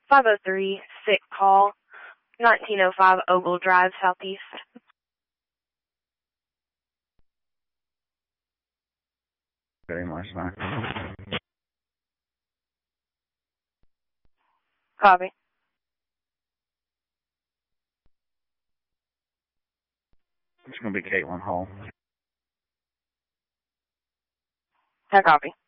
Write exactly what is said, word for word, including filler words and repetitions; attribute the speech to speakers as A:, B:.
A: five oh three, sick call, nineteen oh five Ogle Drive, Southeast.
B: Very much, man.
A: Copy.
B: It's going to be Caitlin Hall.
A: I copy.